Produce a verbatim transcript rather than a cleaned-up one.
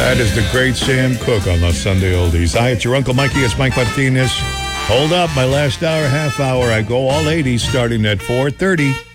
That is the great Sam Cooke on the Sunday Oldies. Hi, it's your Uncle Mikey. It's Mike Martinez. Hold up, my last hour, half hour. I go all eighties starting at four thirty.